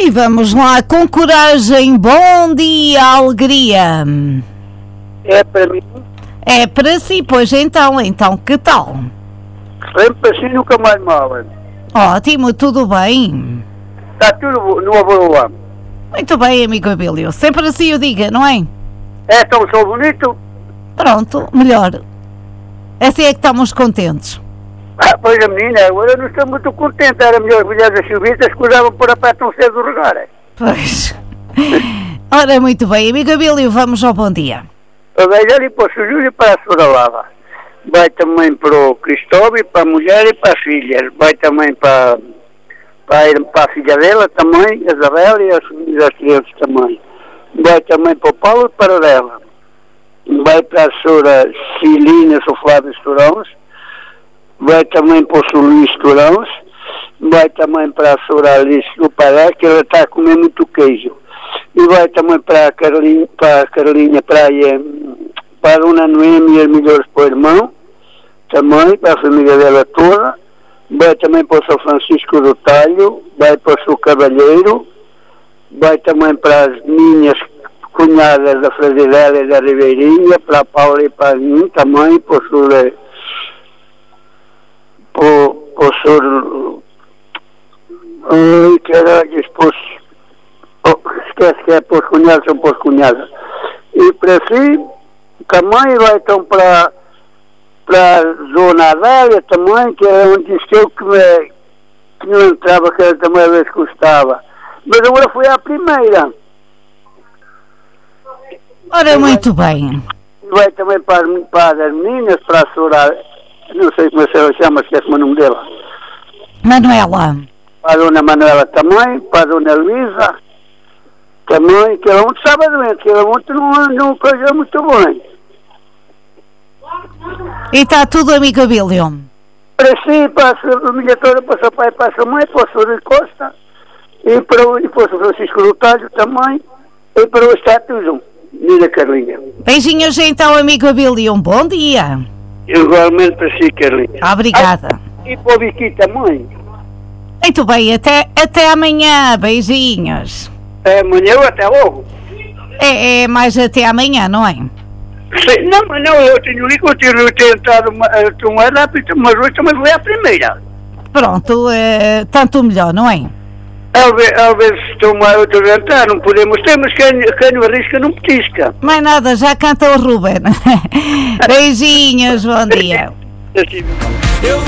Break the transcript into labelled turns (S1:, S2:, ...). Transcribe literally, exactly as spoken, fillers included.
S1: E vamos lá, com coragem, bom dia, alegria.
S2: É para mim.
S1: É para si, pois então, então que tal?
S2: Sempre assim, nunca mais mal.
S1: Ótimo, tudo bem?
S2: Está tudo no avô.
S1: Muito bem, amigo Abílio, sempre assim eu diga, não é?
S2: É, então sou bonito?
S1: Pronto, melhor. Assim é que estamos contentes.
S2: Ah, pois a menina, agora não estou muito contente. Era melhor as mulheres das chuvistas que usavam por a pé tão cedo do regar.
S1: Pois. Ora, muito bem, amigo Abílio, vamos ao bom dia.
S2: Eu vejo ali para o Júlio e para a senhora Lava. Vai também para o Cristóvão, para a mulher e para as filhas. Vai também para, para, para a filha dela também, a Isabel e as, e as crianças também. Vai também para o Paulo e para dela. Vai para a senhora Cilina Soflávio Estorões. Vai também para o senhor Luís Estorões. Vai também para a senhora Alice do Pará, que ela está a comer muito queijo. E vai também para a Carolina, para a Carolina Praia, para a Dona Noemi e as melhores para o irmão, também, para a família dela toda. Vai também para o São Francisco do Talho, vai para o seu Cavalheiro, vai também para as minhas cunhadas da Frazilela e da Ribeirinha, para a Paula e para mim também, para o senhor, para, para o senhor, ai, caralho, esposo. Oh, esquece que é para os cunhados, são para os cunhados. E para si, também vai então para, para a Zona Adália também, que é onde disse que eu que, me, que não entrava, que era também a vez que gostava. Mas agora foi a primeira.
S1: Ora,
S2: E
S1: muito
S2: vai,
S1: bem.
S2: vai também para, para as meninas, para a senhora, não sei como ela chama, esquece o nome dela.
S1: Manuela.
S2: Para a Dona Manuela também, para a Dona Luísa. Também, que ela muito estava doente, que ela muito não, não coisa muito bem.
S1: E está tudo, amigo Abílio?
S2: Para si, para a família toda, para o seu pai, para a sua mãe, para o senhor Costa, e para o, e para o São Francisco do Talho também, e para o Estado Nida Carlinha.
S1: Beijinhos então, amigo Abílio, um bom dia.
S2: Igualmente para si, Carlinha.
S1: Obrigada.
S2: Ah, e para o Vicky também.
S1: Muito bem, até, até amanhã, beijinhos.
S2: É, amanhã ou até logo?
S1: É, é mais até amanhã, não é?
S2: Sim, não, mas não, eu tenho ligo, eu tenho tentado um rápido, mas hoje também foi a primeira.
S1: Pronto, é, tanto melhor, não é?
S2: Às vezes estou a outro jantar, não podemos ter, mas quem, quem não arrisca não petisca.
S1: Mais nada, já canta o Ruben. Beijinhos, bom dia.
S2: Assim.